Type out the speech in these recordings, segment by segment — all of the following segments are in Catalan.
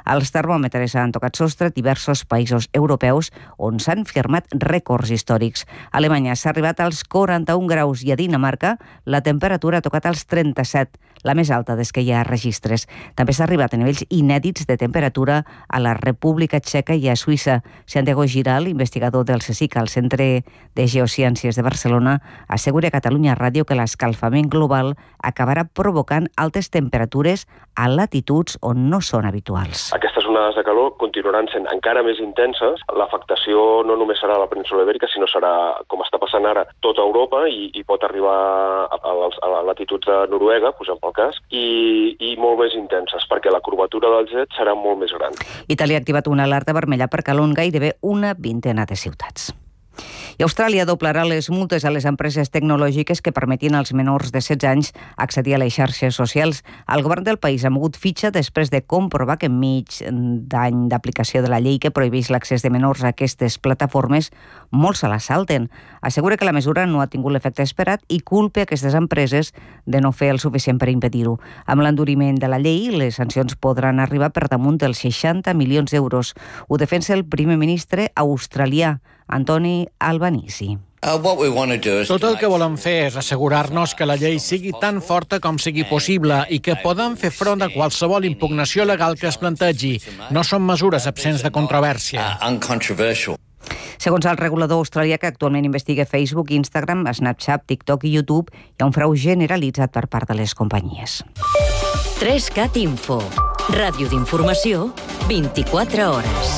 Els termòmetres han tocat sostre diversos països europeus on s'han firmat rècords històrics. A Alemanya s'ha arribat als 41 graus i a Dinamarca la temperatura ha tocat als 37, la més alta des que hi ha registres. També s'ha arribat a nivells inèdits de temperatura a la República Txeca i a Suïssa. Santiago Giral, investigador del CSIC al Centre de Geociències de Barcelona, assegura a Catalunya Ràdio que l'escalfament global acabarà provocant altes temperatures a latituds on no són habituals. Aquestes onades de calor continuaran sent encara més intenses. L'afectació no només serà a la península Ibèrica, sinó serà, com està passant ara, tota Europa i pot arribar a latituds de Noruega, posem pel cas, i molt més intenses, perquè la curvatura del jet serà molt més gran. Itàlia ha activat una alerta vermella per calor en gairebé una vintena de ciutats. I Austràlia doblarà les multes a les empreses tecnològiques que permetin als menors de 16 anys accedir a les xarxes socials. El govern del país ha mogut fitxa després de comprovar que enmig d'any d'aplicació de la llei que prohibeix l'accés de menors a aquestes plataformes, molts se la salten. Assegura que la mesura no ha tingut l'efecte esperat i culpa aquestes empreses de no fer el suficient per impedir-ho. Amb l'enduriment de la llei, les sancions podran arribar per damunt dels 60 milions d'euros. Ho defensa el primer ministre australià, Anthony Albanese. Tot el que volem fer és assegurar-nos que la llei sigui tan forta com sigui possible i que podem fer front a qualsevol impugnació legal que es plantegi. No són mesures absents de controvèrsia. Segons el regulador australià que actualment investiga Facebook, Instagram, Snapchat, TikTok i YouTube, hi ha un frau generalitzat per part de les companyies. 3CAT Info. Ràdio d'informació, 24 hores.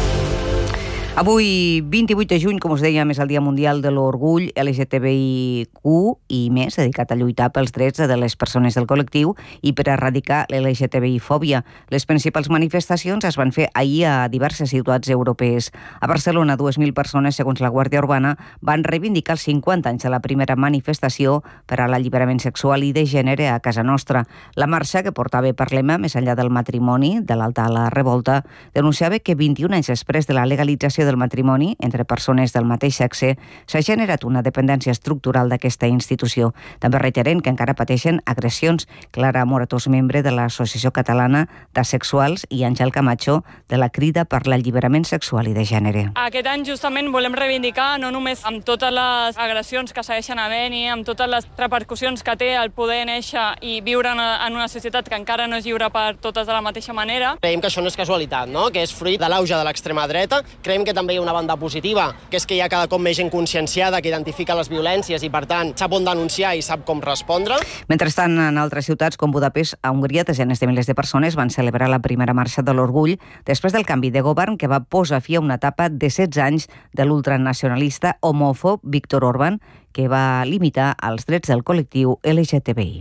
Avui, 28 de juny, com us dèiem, és el Dia Mundial de l'Orgull LGTBIQ i més, dedicat a lluitar pels drets de les persones del col·lectiu i per erradicar l'LGTBI-fòbia. Les principals manifestacions es van fer ahir a diverses ciutats europees. A Barcelona, 2.000 persones, segons la Guàrdia Urbana, van reivindicar els 50 anys de la primera manifestació per a l'alliberament sexual i de gènere a casa nostra. La marxa, que portava per lema més enllà del matrimoni, de l'altar a la revolta, denunciava que 21 anys després de la legalització del matrimoni entre persones del mateix sexe s'ha generat una dependència estructural d'aquesta institució. També reiteren que encara pateixen agressions. Clara Moratós, membre de l'Associació Catalana d'Asexuals, i Àngel Camacho, de la Crida per l'Alliberament Sexual i de Gènere. Aquest any justament volem reivindicar no només amb totes les agressions que segueixen havent-hi, amb totes les repercussions que té el poder néixer i viure en una societat que encara no és lliure per totes de la mateixa manera. Creiem que això no és casualitat, no? Que és fruit de l'auge de l'extrema dreta. Creiem que també hi ha una banda positiva, que és que hi ha cada cop més gent conscienciada que identifica les violències i, per tant, sap on denunciar i sap com respondre. Mentrestant, en altres ciutats com Budapest, a Hongria, desenes de milers de persones van celebrar la primera marxa de l'Orgull després del canvi de govern que va posar fi a una etapa de 16 anys de l'ultranacionalista homòfob Viktor Orbán, que va limitar els drets del col·lectiu LGTBI.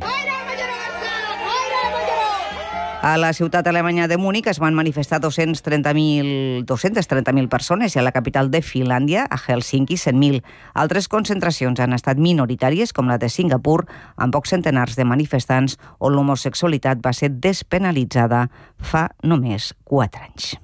A la ciutat alemanya de Múnich es van manifestar 230.000 persones i a la capital de Finlàndia, a Helsinki, 100.000. Altres concentracions han estat minoritàries, com la de Singapur, amb pocs centenars de manifestants on l'homosexualitat va ser despenalitzada fa només 4 anys.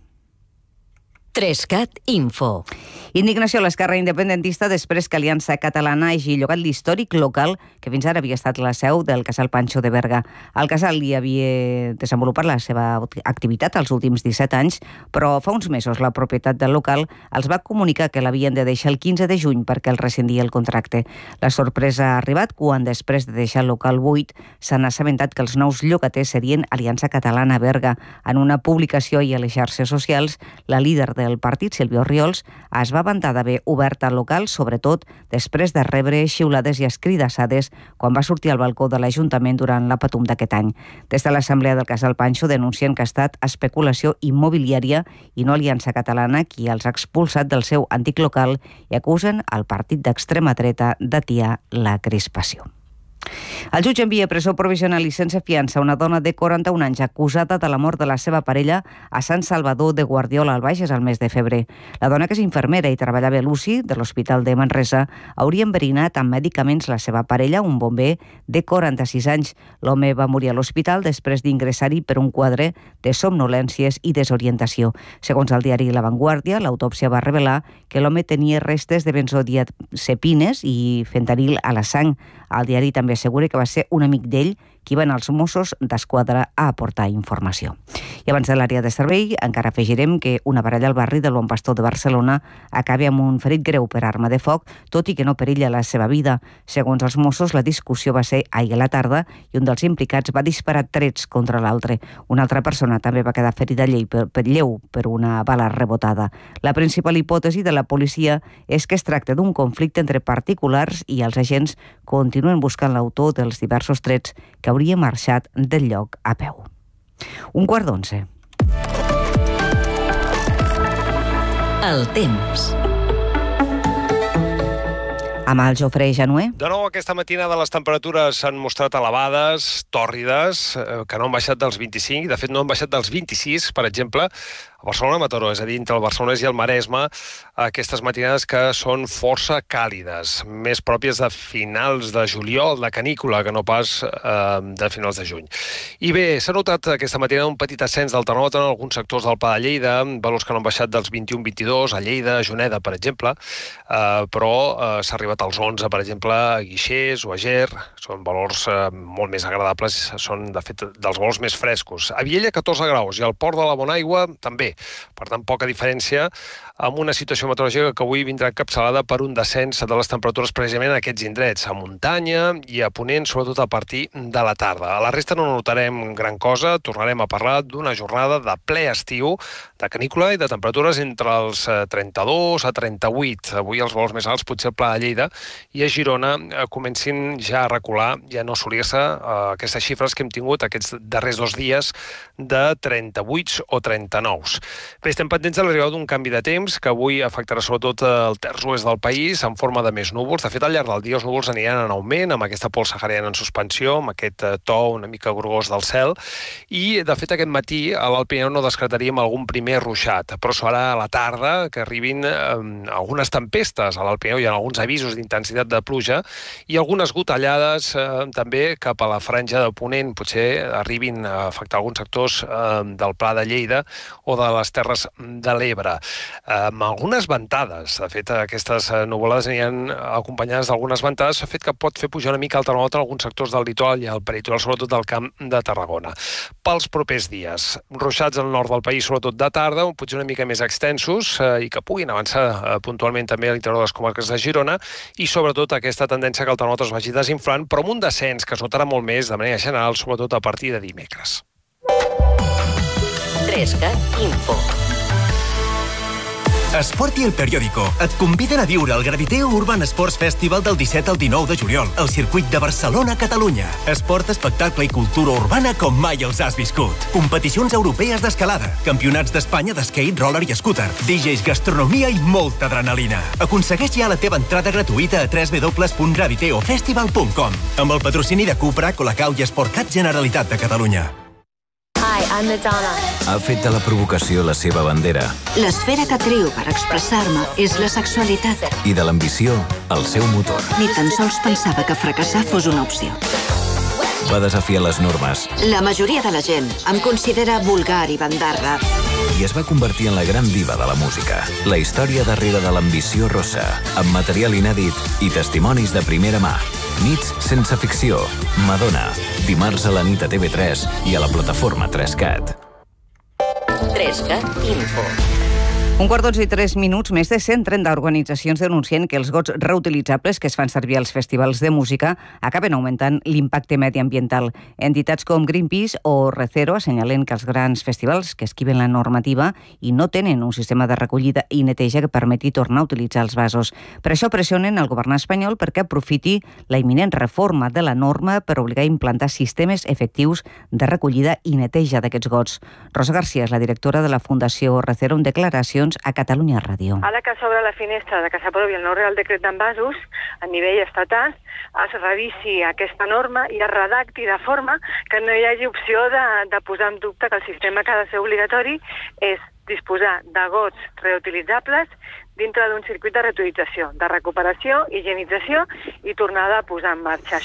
3CAT Info. Indignació a l'esquerra independentista després que Aliança Catalana hagi llogat l'històric local que fins ara havia estat la seu del Casal Panxo de Berga. El casal hi havia desenvolupat la seva activitat els últims 17 anys, però fa uns mesos la propietat del local els va comunicar que l'havien de deixar el 15 de juny perquè el rescindia el contracte. La sorpresa ha arribat quan, després de deixar el local buit, s'han assabentat que els nous llogaters serien Aliança Catalana Berga. En una publicació i a les xarxes socials, la líder del partit, Sílvia Orriols, es va vantar d'haver obert el local, sobretot després de rebre xiulades i escridassades quan va sortir al balcó de l'Ajuntament durant la Patum d'aquest any. Des de l'Assemblea del Casal Panxo denuncien que ha estat especulació immobiliària i no Aliança Catalana qui els ha expulsat del seu antic local i acusen el partit d'extrema dreta d'atiar la crispació. El jutge envia a presó provisional i sense fiança una dona de 41 anys acusada de la mort de la seva parella a Sant Salvador de Guardiola al Bages al mes de febrer. La dona, que és infermera i treballava a l'UCI de l'Hospital de Manresa, hauria enverinat amb medicaments la seva parella, un bomber de 46 anys. L'home va morir a l'hospital després d'ingressar-hi per un quadre de somnolències i desorientació. Segons el diari La Vanguardia, l'autòpsia va revelar que l'home tenia restes de benzodiazepines i fentanil a la sang. El diari també assegura que va ser un amic d'ell qui van als Mossos d'Esquadra a aportar informació. I abans de l'àrea de servei, encara afegirem que una baralla al barri de Bon Pastor de Barcelona acabi amb un ferit greu per arma de foc, tot i que no perilla la seva vida. Segons els Mossos, la discussió va ser ahir a la tarda i un dels implicats va disparar trets contra l'altre. Una altra persona també va quedar ferida lleu per una bala rebotada. La principal hipòtesi de la policia és que es tracta d'un conflicte entre particulars i els agents continuen buscant l'autor dels diversos trets que hauria marxat del lloc a peu. 11:15. El temps. Amb el Jofre Januer. De nou, aquesta matinada les temperatures s'han mostrat elevades, tòrrides, que no han baixat dels 25, de fet no han baixat dels 26, per exemple, a Barcelona i Mataró, és a dir, entre el Barcelonès i el Maresme, aquestes matinades que són força càlides, més pròpies de finals de juliol, de canícula, que no pas de finals de juny. I bé, s'ha notat aquesta matinada un petit ascens del termòmetre en alguns sectors del Pla de Lleida, valors que no han baixat dels 21-22, a Lleida, a Juneda, per exemple, però s'ha arribat als 11, per exemple, a Guixers o a Ger, són valors molt més agradables, són, de fet, dels valors més frescos. A Viella, 14 graus, i al Port de la Bonaigua, també. Per tant, poca diferència, amb una situació meteorològica que avui vindrà encapçalada per un descens de les temperatures precisament a aquests indrets, a muntanya i a ponent, sobretot a partir de la tarda. A la resta no notarem gran cosa, tornarem a parlar d'una jornada de ple estiu, de canícula i de temperatures entre els 32 a 38. Avui els valors més alts, potser al Pla de Lleida, i a Girona comencin ja a recular, ja no assolir-se aquestes xifres que hem tingut aquests darrers 2 dies de 38 o 39. Bé, estem pendents de l'arribada d'un canvi de temps que avui afectarà sobretot el terç oest del país en forma de més núvols. De fet, al llarg del dia els núvols aniran en augment amb aquesta pols sahariana en suspensió, amb aquest to una mica grogós del cel, i de fet aquest matí a l'Alt Pirineu no descartaríem algun primer ruixat, però serà a la tarda que arribin algunes tempestes. A l'Alt Pirineu hi ha alguns avisos d'intensitat de pluja i algunes gotellades també cap a la franja de ponent, potser arribin a afectar alguns sectors del Pla de Lleida o de les Terres de l'Ebre, amb algunes ventades. De fet, aquestes nuvolades aniran acompanyades d'algunes ventades, fet que pot fer pujar una mica el termòmetre en alguns sectors del litoral i al peritoral, sobretot del Camp de Tarragona. Pels propers dies, ruixats al nord del país, sobretot de tarda, potser una mica més extensos i que puguin avançar puntualment també a l'interior de les comarques de Girona, i sobretot aquesta tendència que el termòmetre es vagi desinflant, però amb un descens que es notarà molt més de manera general, sobretot a partir de dimecres. 3CAT Info. Esport i El Periódico et conviden a viure el Graviteo Urban Sports Festival del 17 al 19 de juliol al circuit de Barcelona, Catalunya. Esport, espectacle i cultura urbana com mai els has viscut. Competicions europees d'escalada, campionats d'Espanya d'skate, roller i scooter, DJs, gastronomia i molta adrenalina. Aconsegueix ja la teva entrada gratuïta a www.graviteofestival.com amb el patrocini de Cupra, Colacau i Sportcat Generalitat de Catalunya. Hi, I'm Madonna. Ha fet de la provocació la seva bandera. L'esfera que trio per expressar-me és la sexualitat. I de l'ambició, el seu motor. Ni tan sols pensava que fracassar fos una opció. Va desafiar les normes. La majoria de la gent em considera vulgar i bandarra. I es va convertir en la gran diva de la música. La història darrere de l'ambició rossa, amb material inèdit i testimonis de primera mà. Nits sense ficció. Madonna. Dimarts a la nit a TV3 i a la plataforma 3CAT. 3CAT Info. 1:03, més de 130 organitzacions denuncien que els gots reutilitzables que es fan servir als festivals de música acaben augmentant l'impacte mediambiental. Entitats com Greenpeace o Recero assenyalen que els grans festivals que esquiven la normativa i no tenen un sistema de recollida i neteja que permeti tornar a utilitzar els vasos. Per això pressionen el govern espanyol perquè aprofiti la imminent reforma de la norma per obligar a implantar sistemes efectius de recollida i neteja d'aquests gots. Rosa García és la directora de la Fundació Recero en declaracions a Catalunya Ràdio. Ara que s'obre la finestra de que s'aprovi el nou Real Decret d'envasos, a nivell estatal es revisi aquesta norma i es redacti de forma que no hi hagi opció de posar en dubte que el sistema que ha de ser obligatori és disposar de gots reutilitzables dintre d'un circuit de reutilització, de recuperació, higienització i tornada a posar en marxa.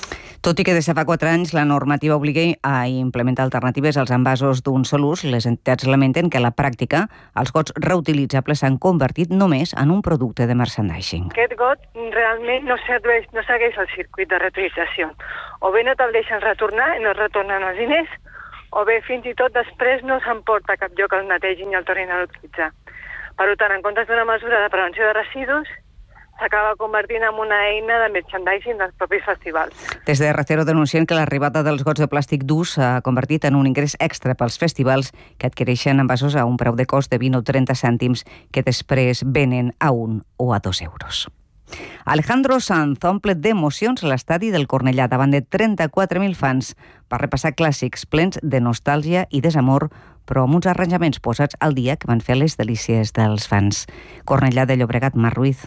Tot i que des de fa 4 anys la normativa obliga a implementar alternatives als envasos d'un sol ús, les entitats lamenten que a la pràctica els gots reutilitzables s'han convertit només en un producte de merchandising. Aquest got realment no segueix el circuit de reutilització. O bé no te'l deixen retornar i no es retornen els diners, o bé fins i tot després no s'emporta a cap lloc el netegin i el tornin a utilitzar. Per tant, en comptes d'una mesura de prevenció de residus, s'acaba convertint en una eina de merchandising dels propis festivals. Des de Recero denuncien que l'arribada dels gots de plàstic durs s'ha convertit en un ingrés extra pels festivals que adquireixen envasos a un preu de cost de 20 o 30 cèntims que després venen a 1 o a 2 euros. Alejandro Sanz omple d'emocions l'estadi del Cornellà davant de 34.000 fans per repassar clàssics plens de nostàlgia i desamor, però amb uns arranjaments posats al dia que van fer les delícies dels fans. Cornellà de Llobregat, Mar Ruiz.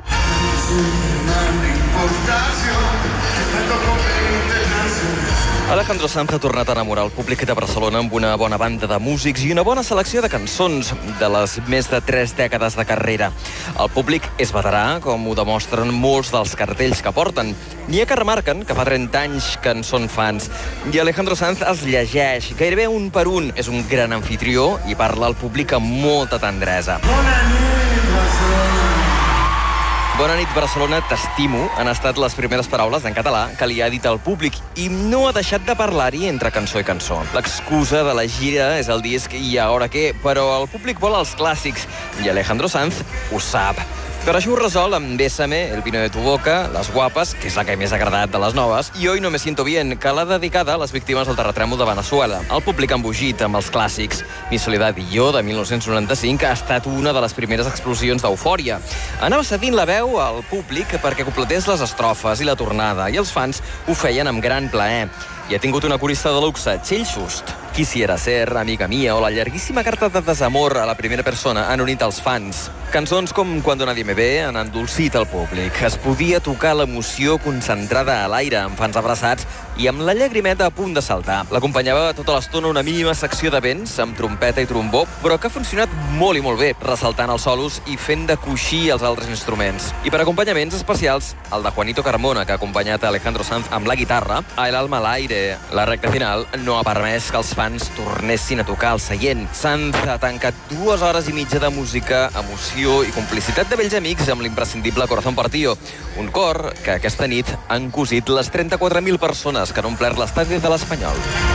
Alejandro Sanz ha tornat a enamorar el públic de Barcelona amb una bona banda de músics i una bona selecció de cançons de les més de 3 dècades de carrera. El públic és veterà, com ho demostren molts dels cartells que porten. N'hi ha que remarquen que fa 30 anys que en són fans. I Alejandro Sanz els llegeix gairebé un per un. És un gran anfitrió i parla al públic amb molta tendresa. Bona nit, Barcelona, t'estimo, han estat les primeres paraules en català que li ha dit al públic i no ha deixat de parlar-hi entre cançó i cançó. L'excusa de la gira és el disc i ara què, però el públic vol els clàssics i Alejandro Sanz ho sap. Per això ho resol amb Bésame, El vino de tu boca, Les guapes, que és la que més ha agradat de les noves, i Hoy no me siento bien, que l'ha dedicada a les víctimes del terratrèmol de Venezuela. El públic ha embogit amb els clàssics. Mi soledad y yo, de 1995, ha estat una de les primeres explosions d'eufòria. Anava cedint la veu al públic perquè completés les estrofes i la tornada, i els fans ho feien amb gran plaer. I ha tingut una corista de luxe, Txell Just, Quisiera ser, Amiga mía, o la llarguíssima carta de desamor a la primera persona han unit els fans. Cançons com Cuando nadie me ve han endolcit el públic. Es podia tocar l'emoció concentrada a l'aire, amb fans abraçats i amb la llagrimeta a punt de saltar. L'acompanyava tota l'estona una mínima secció de vents, amb trompeta i trombó, però que ha funcionat molt i molt bé, ressaltant els solos i fent de coixí els altres instruments. I per acompanyaments especials, el de Juanito Carmona, que ha acompanyat a Alejandro Sanz amb la guitarra, a El alma al aire. La recta final no ha permès que els fans tornessin a tocar al seient. Sanz ha tancat 2 hores i mitja de música, emoció i complicitat de vells amics amb l'imprescindible Corazón partido. Un cor que aquesta nit han cosit les 34.000 persones que han omplert l'estadi de l'Espanyol.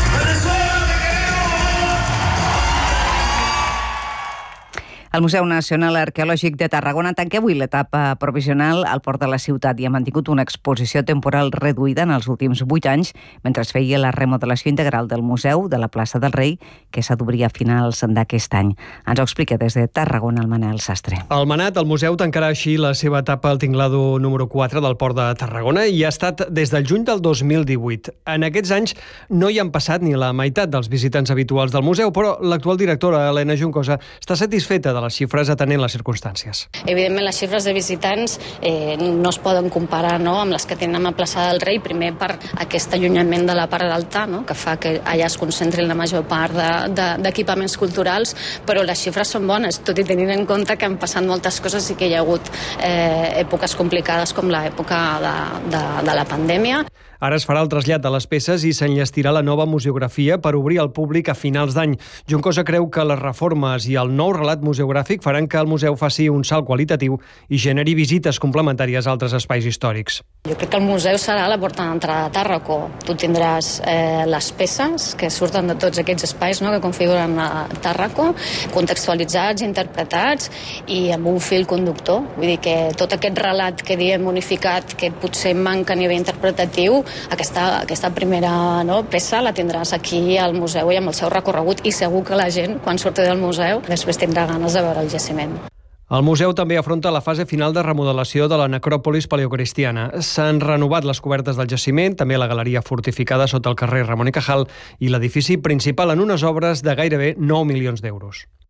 El Museu Nacional Arqueològic de Tarragona tanca avui l'etapa provisional al port de la ciutat i ha mantingut una exposició temporal reduïda en els últims 8 anys mentre es feia la remodelació integral del museu de la plaça del Rei, que s'ha d'obrir a finals d'aquest any. Ens ho explica des de Tarragona el Manel Sastre. Al Manat, el museu tancarà així la seva etapa al tinglado número 4 del port de Tarragona i ha estat des del juny del 2018. En aquests anys no hi han passat ni la meitat dels visitants habituals del museu, però l'actual directora, Helena Juncosa, està satisfeta de les xifres atenent les circumstàncies. Evidentment, les xifres de visitants no es poden comparar amb les que tenen a plaça del Rei, primer per aquest allunyament de la part alta, que fa que allà es concentrin la major part d'equipaments culturals, però les xifres són bones, tot i tenint en compte que han passat moltes coses i que hi ha hagut èpoques complicades com l'època de la pandèmia. Ara es farà el trasllat de les peces i s'enllestirà la nova museografia per obrir al públic a finals d'any. Juncosa creu que les reformes i el nou relat museogràfic faran que el museu faci un salt qualitatiu i generi visites complementàries a altres espais històrics. Jo crec que el museu serà la porta d'entrada a Tàrraco. Tu tindràs les peces que surten de tots aquests espais que configuren a Tàrraco, contextualitzats, interpretats i amb un fil conductor. Vull dir que tot aquest relat que diem unificat, que potser manca a nivell interpretatiu, aquesta primera peça la tindràs aquí al museu i amb el seu recorregut, i segur que la gent, quan surti del museu, després tindrà ganes de veure el jaciment. El museu també afronta la fase final de remodelació de la necròpolis paleocristiana. S'han renovat les cobertes del jaciment, també la galeria fortificada sota el carrer Ramon y Cajal i l'edifici principal en unes obres de gairebé 9 milions d'euros.